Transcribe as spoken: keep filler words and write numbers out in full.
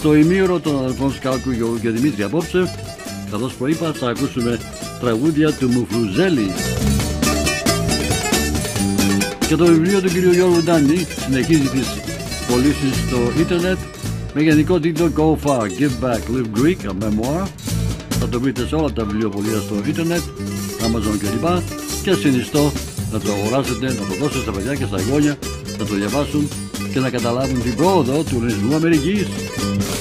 στο ημίωρο των αδελφών Σκάλκου, Γιώργου και Δημήτρη απόψε, καθώς προείπα θα ακούσουμε τραγούδια του Μουφρουζέλη. Και το βιβλίο του κ. Γιώργου Ντάνη συνεχίζει τις πωλήσεις στο ίντερνετ με γενικό τίτλο Go Far, Give Back, Live Greek, a Memoir. Θα το βρείτε σε όλα τα βιβλιοπωλεία στο ίντερνετ, Amazon κλπ. Και συνιστώ να το αγοράσετε, να το δώσετε στα παιδιά και στα εγγόνια, να το διαβάσουν και να καταλάβουν την πρόοδο του ελληνισμού Αμερικής.